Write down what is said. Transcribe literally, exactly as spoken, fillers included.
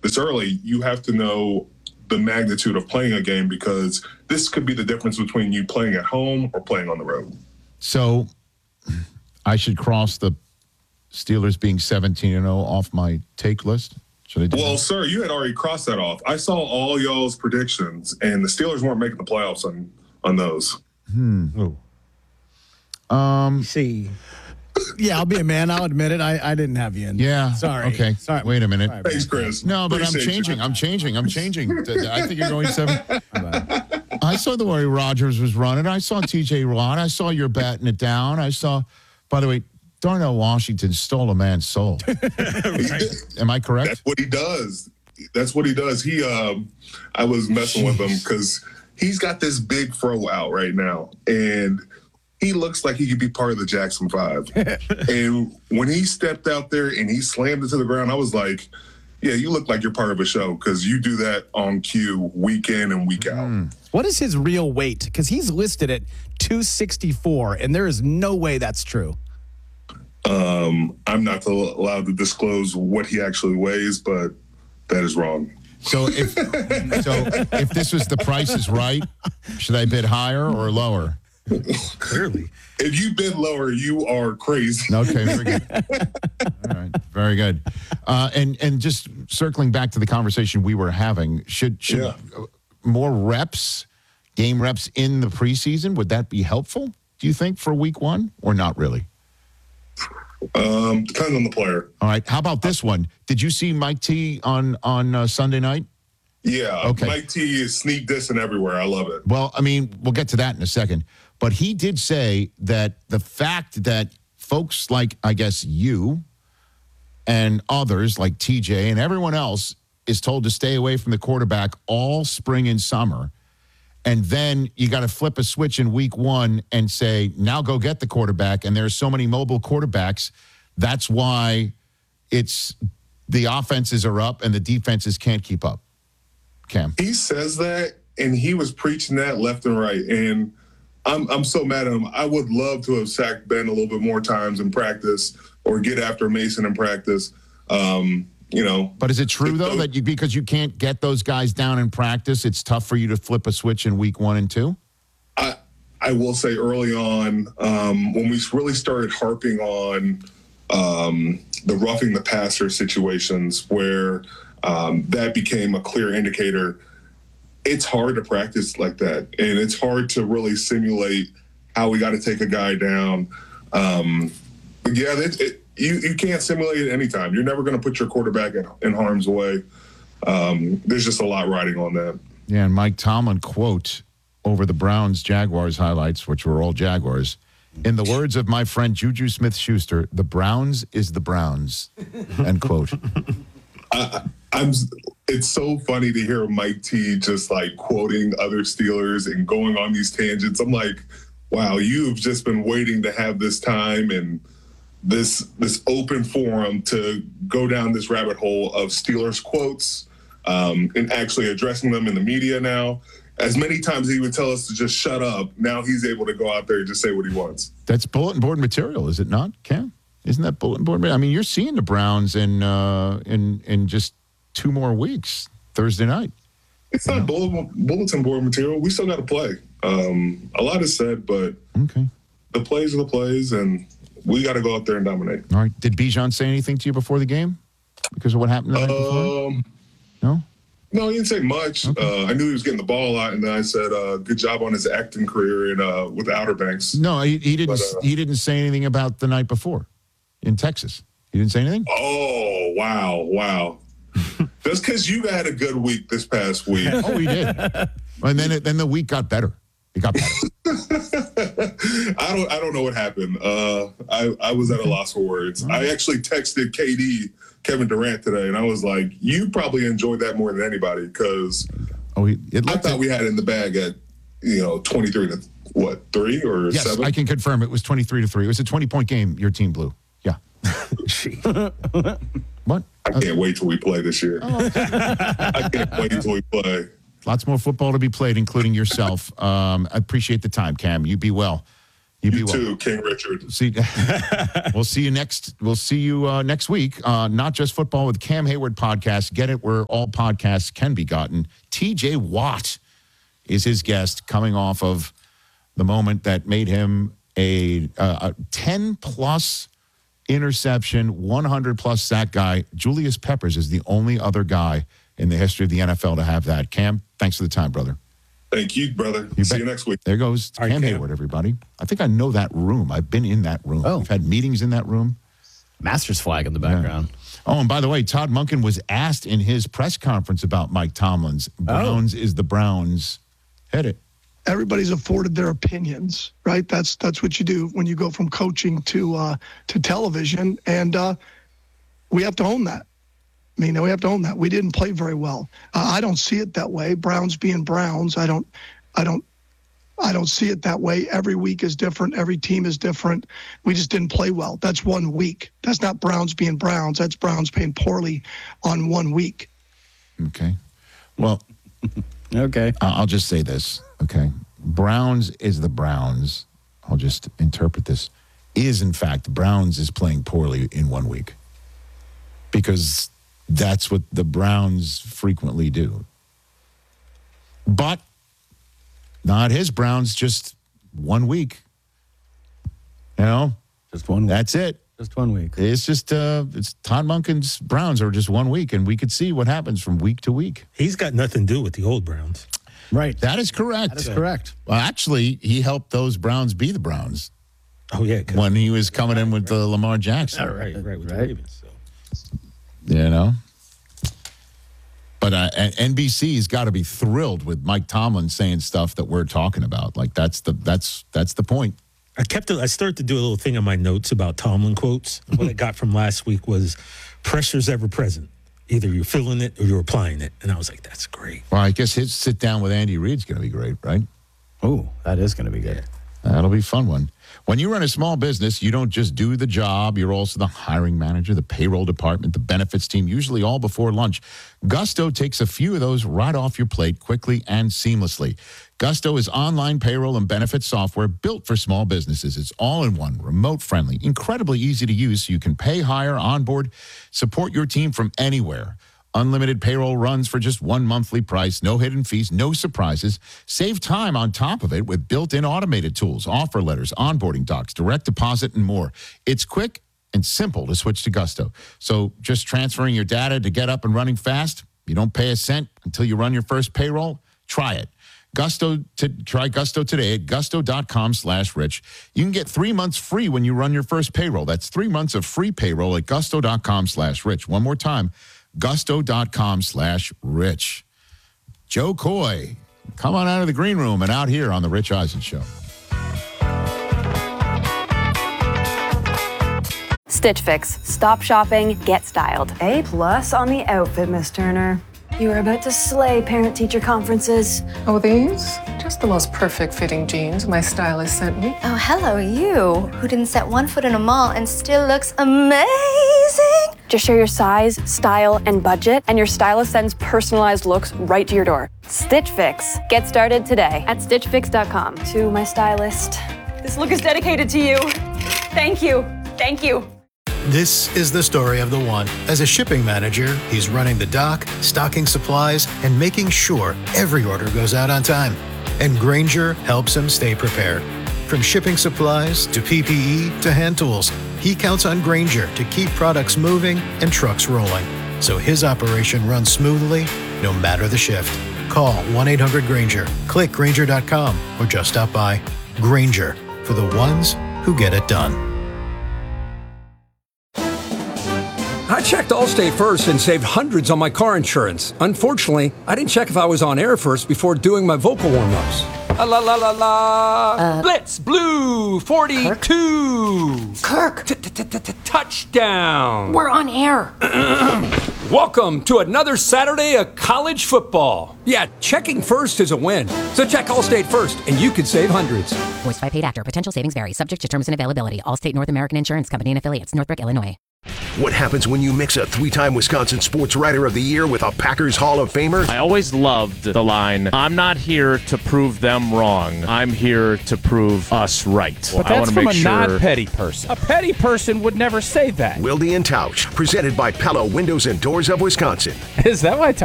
this early, you have to know the magnitude of playing a game, because this could be the difference between you playing at home or playing on the road. So I should cross the Steelers being seventeen and oh off my take list? Should I do Well, that? sir, you had already crossed that off. I saw all y'all's predictions, and the Steelers weren't making the playoffs on, on those. Hmm. Um, see. Yeah, I'll be a man. I'll admit it. I, I didn't have you in. Yeah. Sorry. Okay. Sorry. Wait a minute. Sorry, Thanks, Chris. No, but Appreciate I'm changing. you. I'm changing. I'm changing. I think you're going seven. I saw the way Rodgers was running. I saw T J Watt. I saw you're batting it down. I saw, by the way, Darnell Washington stole a man's soul. Right. Am I correct? That's what he does. That's what he does. He, um, I was messing with him because he's got this big throw out right now, and he looks like he could be part of the Jackson Five. And when he stepped out there and he slammed it to the ground, I was like, yeah, you look like you're part of a show, because you do that on cue week in and week out. Mm. What is his real weight? Because he's listed at two sixty-four, and there is no way that's true. Um, I'm not allowed to disclose what he actually weighs, but that is wrong. So if so, if this was The Price is Right, should I bid higher or lower? Clearly. If you bid lower, you are crazy. Okay, very good. All right, very good. Uh, and and just circling back to the conversation we were having, should should Yeah. more reps, game reps in the preseason, would that be helpful, do you think, for week one, or not really? Um, depends on the player. All right, how about this one? Did you see Mike T on, on uh, Sunday night? Yeah, Okay. Mike T is sneak dissing everywhere. I love it. Well, I mean, we'll get to that in a second. But he did say that the fact that folks like, I guess, you and others like T J and everyone else is told to stay away from the quarterback all spring and summer, and then you got to flip a switch in week one and say, now go get the quarterback, and there's so many mobile quarterbacks, that's why it's the offenses are up and the defenses can't keep up. Cam. He says that, and he was preaching that left and right. And I'm I'm so mad at him. I would love to have sacked Ben a little bit more times in practice, or get after Mason in practice. Um, you know. But is it true, though, that you, because you can't get those guys down in practice, it's tough for you to flip a switch in week one and two? I I will say early on, um, when we really started harping on um, the roughing the passer situations, where um, that became a clear indicator, it's hard to practice like that. And it's hard to really simulate how we got to take a guy down. Um, but yeah, it, it, you, you can't simulate it anytime. You're never going to put your quarterback in, in harm's way. Um, there's just a lot riding on that. Yeah, and Mike Tomlin quote over the Browns-Jaguars highlights, which were all Jaguars. In the words of my friend Juju Smith-Schuster, the Browns is the Browns, end quote. I, I'm. It's so funny to hear Mike T just like quoting other Steelers and going on these tangents. I'm like, wow, you've just been waiting to have this time and this this open forum to go down this rabbit hole of Steelers quotes um, and actually addressing them in the media now. As many times as he would tell us to just shut up, now he's able to go out there and just say what he wants. That's bulletin board material, is it not, Cam? Isn't that bulletin board material? I mean, you're seeing the Browns in uh, in in just two more weeks, Thursday night. It's not bulletin, bulletin board material. We still got to play. Um, a lot is said, but Okay. the plays are the plays, and we got to go out there and dominate. All right. Did Bijan say anything to you before the game because of what happened the night before? Um, No? no, he didn't say much. Okay. Uh, I knew he was getting the ball a lot, and then I said, uh, "Good job on his acting career in uh, with the Outer Banks." No, he, he didn't. But, uh, he didn't say anything about the night before in Texas. He didn't say anything. Oh, wow, wow! Just because you had a good week this past week. Oh, he did. And then it, then the week got better. It got better. I don't I don't know what happened. Uh, I I was at a loss for words. I actually texted K D Kevin Durant today, and I was like, "You probably enjoyed that more than anybody," because Oh, he, it I looked thought at, we had it in the bag at you know twenty-three to what three or yes, seven. I can confirm it was twenty-three to three. It was a twenty-point game. Your team blew. Yeah. What? I can't wait till we play this year. I can't wait till we play. Lots more football to be played, including yourself. Um, I appreciate the time, Cam. You be well. You, You be too, well. King Richard. See, we'll see you next. We'll see you uh, next week. Uh, Not Just Football with Cam Hayward podcast. Get it where all podcasts can be gotten. T J Watt is his guest, coming off of the moment that made him a, uh, a ten plus interception, one hundred plus sack guy. Julius Peppers is the only other guy in the history of the N F L to have that. Cam, thanks for the time, brother. Thank you, brother. You See bet. you next week. There goes All right, Cam Cam. Hayward, everybody. I think I know that room. I've been in that room. Oh. We've had meetings in that room. Master's flag in the background. Oh, and by the way, Todd Monken was asked in his press conference about Mike Tomlin's Browns is the Browns. Hit it. Everybody's afforded their opinions, right? That's that's what you do when you go from coaching to uh, to television, and uh, we have to own that. I mean, we have to own that. We didn't play very well. Uh, I don't see it that way. Browns being Browns, I don't, I don't, I don't see it that way. Every week is different. Every team is different. We just didn't play well. That's one week. That's not Browns being Browns. That's Browns playing poorly on one week. Okay. Well, Okay. I- I'll just say this. Okay. Browns is the Browns. I'll just interpret this. Is, in fact, Browns is playing poorly in one week. Because that's what the Browns frequently do. But not his Browns, just one week. You know, Just one week. that's it. Just one week. It's just, uh, it's Todd Monken's Browns are just one week, and we could see what happens from week to week. He's got nothing to do with the old Browns. Right. That is correct. That is correct. Well, actually, he helped those Browns be the Browns Oh, yeah. 'cause- when he was coming in with the Lamar Jackson. right, right, with Right. the Ravens. So. You know? But uh, and N B C's got to be thrilled with Mike Tomlin saying stuff that we're talking about. Like that's the that's that's the point. I kept. A, I started to do a little thing on my notes about Tomlin quotes. What I got from last week was, "Pressure's ever present. Either you're feeling it or you're applying it." And I was like, "That's great." Well, I guess his sit down with Andy Reid's going to be great, right? Oh, that is going to be good. That'll be a fun one. When you run a small business, you don't just do the job. You're also the hiring manager, the payroll department, the benefits team, usually all before lunch. Gusto takes a few of those right off your plate quickly and seamlessly. Gusto is online payroll and benefits software built for small businesses. It's all in one, remote friendly, incredibly easy to use so you can pay, hire, onboard, support your team from anywhere. Unlimited payroll runs for just one monthly price, no hidden fees, no surprises. Save time on top of it with built-in automated tools, offer letters, onboarding docs, direct deposit, and more. It's quick and simple to switch to Gusto. So just transferring your data to get up and running fast, you don't pay a cent until you run your first payroll. Try it. Gusto to try Gusto today at gusto.com slash rich. You can get three months free when you run your first payroll. That's three months of free payroll at gusto.com slash rich. One more time. Gusto.com slash rich. Joe Coy, come on out of the green room and out here on the Rich Eisen Show. Stitch Fix. Stop shopping, get styled. A plus on the outfit, Miss Turner. You are about to slay parent-teacher conferences. Oh, these? Just the most perfect fitting jeans my stylist sent me. Oh, hello, you, who didn't set one foot in a mall and still looks amazing. Just share your size, style, and budget, and your stylist sends personalized looks right to your door. Stitch Fix. Get started today at stitch fix dot com. To my stylist, this look is dedicated to you. Thank you. Thank you. This is the story of the one. As a shipping manager, he's running the dock, stocking supplies, and making sure every order goes out on time. And Grainger helps him stay prepared. From shipping supplies to P P E to hand tools, he counts on Grainger to keep products moving and trucks rolling, so his operation runs smoothly no matter the shift. Call one eight hundred Grainger, click Grainger dot com, or just stop by. Grainger, for the ones who get it done. I checked Allstate first and saved hundreds on my car insurance. Unfortunately, I didn't check if I was on air first before doing my vocal warm-ups. La la la la la. Uh, Blitz Blue forty-two. Kirk, Touchdown. we're on air. Welcome to another Saturday of college football. Yeah, checking first is a win. So check Allstate first and you could save hundreds. Voiced by paid actor. Potential savings vary. Subject to terms and availability. Allstate North American Insurance Company and affiliates. Northbrook, Illinois. What happens when you mix a three-time Wisconsin Sports Writer of the Year with a Packers Hall of Famer? I always loved the line, I'm not here to prove them wrong. I'm here to prove us right. But I that's wanna from make a sure... non-petty person. A petty person would never say that. Wilde and Tausch, presented by Pella Windows and Doors of Wisconsin. Is that why